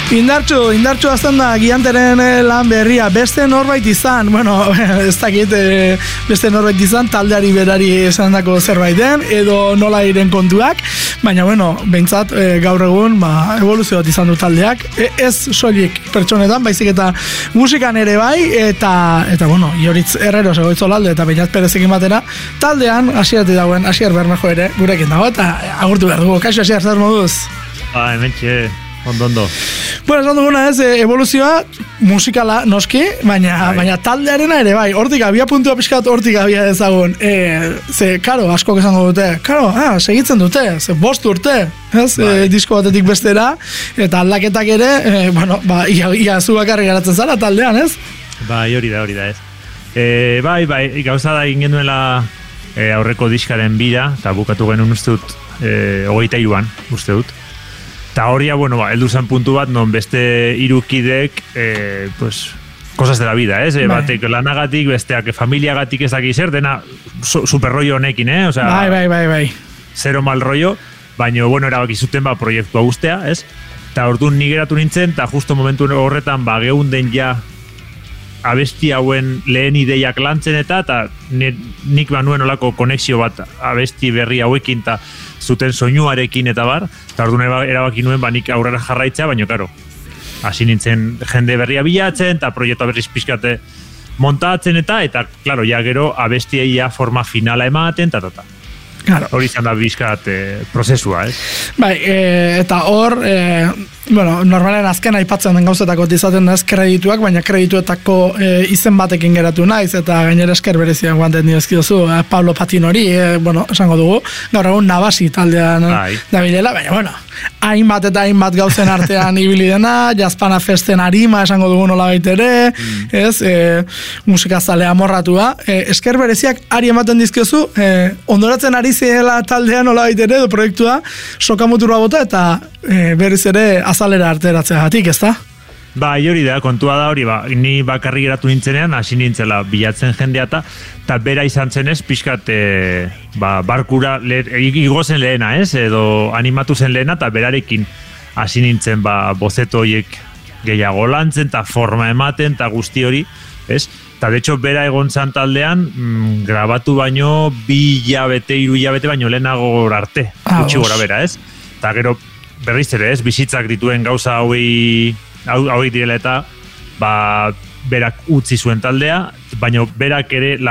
Indartxu azten da Gianteren lan berria, beste norbait izan, bueno, ez dakit, beste norbait izan, taldeari berari esan dako zerbait den, edo nola iren kontuak, baina, bueno, behintzat, gaur egun, evoluzio bat izan du taldeak, ez soilik pertsonetan, baizik eta musikan ere bai, eta bueno, Ioritz Herrero Segoitzolalde eta Beñat Perezekin batera, taldean, Asieratik dagoen, Asier Bermejo ere, gurekin dago, eta agurtu behar dugu, kaixo Asier, zer moduz? Hementxe, ondo. Bueno, esan duguna ez, evoluzioa musikala noski, baina taldearena ere bai, hortik abia puntua pixkat hortik abia ezagun. Karo, askok esango dute, segitzen dute, 5 urte, ez, disko batetik bestera, eta aldaketak ere, ia zu bakarrik garatzen zara taldean, ez? Bai, hori da, ez. Bai, gauza da egin genuela aurreko diskaren bira, eta bukatu genuen uste dut, 23an, uste dut. Eta horia, heldu zen puntu bat, non beste irukidek, cosas de la vida, ez? Batek lanagatik, besteak familiagatik ez daki zer, dena super rollo honekin, Osea, bai. Zero mal rollo, baina, erabaki zuten proiektua guztea, ez? Eta orduan nigeratu nintzen, eta justo momentu horretan, geunden ja abesti hauen lehen ideiak lantzen eta nik banuen olako konexio bat abesti berri hauekin eta zuten soinuarekin eta bar, eta orduan erabaki nuen nik aurrera jarraitza, baina karo, hasi nintzen jende berria bilatzen, eta proiektua berriz pixkate montatzen eta klaro, ja gero abestiei ja forma finala ematen, eta. Claro. Hori izan da bizkat prozesua, ez? Bai, eta hor, normalen azken aipatzen den gauzetako izaten da ez kredituak, baina kredituetako izen batekin geratu naiz, eta gainera esker berezian guanten dizkiozu, Pablo Patinori, esango dugu, gaur egun Nabasi taldean dabilela, baina, hainbat eta hainbat gauzen artean ibili dena, Jazpana Festen arima esango dugu nola baitere, ez, musikazale amorratua, esker bereziak ari ematen dizkiozu, ondoratzen ari zela taldean nola baitere, edo proiektua, sokamuturua bota, eta berriz ere azalera arteratzeagatik, ez da? Hori da, kontua da hori, ni bakarri geratu nintzenean, hasi nintzela bilatzen jendea eta bera izan zenez, pixkat barkura igozen lehena, ez? Edo animatu zen lehena, eta berarekin hasi nintzen bozeto horiek gehiago lantzen, eta forma ematen, eta guzti hori, ez? Eta, de hecho, bera egon zan taldean, grabatu baino 2 hilabete, 3 hilabete baino lehenago arte, gutxi gora bera, ez? Eta gero, berriz ere, ez? Bizitzak dituen gauza hauei direla eta berak utzi zuen taldea, baina berak ere